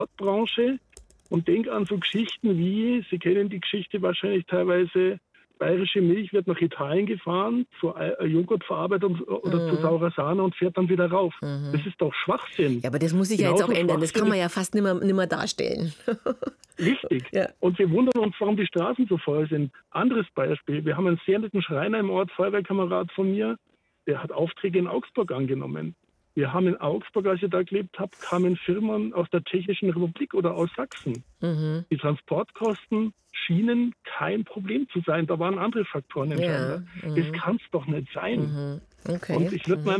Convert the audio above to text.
Transportbranche und denke an so Geschichten wie, Sie kennen die Geschichte wahrscheinlich teilweise, bayerische Milch wird nach Italien gefahren, zur Joghurtverarbeitung oder zu saurer Sahne und fährt dann wieder rauf. Das ist doch Schwachsinn. Ja, aber das muss sich ja jetzt auch Genauso ändern. Das kann man schwachsinnig. ja fast nimmer darstellen. Richtig. Ja. Und wir wundern uns, warum die Straßen so voll sind. Anderes Beispiel. Wir haben einen sehr netten Schreiner im Ort, Feuerwehrkamerad von mir, der hat Aufträge in Augsburg angenommen. Wir haben in Augsburg, als ich da gelebt habe, kamen Firmen aus der Tschechischen Republik oder aus Sachsen. Die Transportkosten schienen kein Problem zu sein. Da waren andere Faktoren entscheidender. Ja. Das kann es doch nicht sein. Okay. Und ich würde mal